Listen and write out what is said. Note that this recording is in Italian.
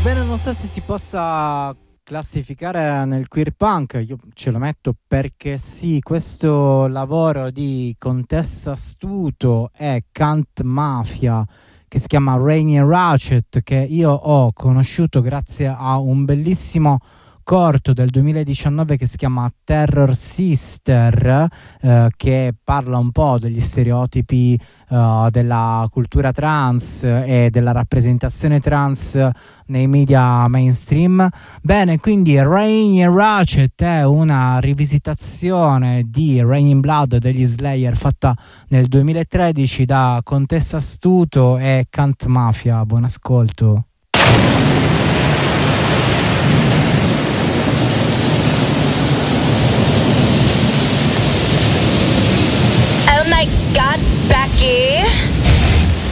Bene, non so se si possa classificare nel queer punk, io ce lo metto perché sì, questo lavoro di Contessa Astuto e Kant Mafia che si chiama Rainy and Ratchet, che io ho conosciuto grazie a un bellissimo corto del 2019 che si chiama Terror Sister, che parla un po' degli stereotipi della cultura trans e della rappresentazione trans nei media mainstream. Bene, quindi Rain and Ratchet è una rivisitazione di Rain in Blood degli Slayer fatta nel 2013 da Contessa Astuto e Kant Mafia. Buon ascolto.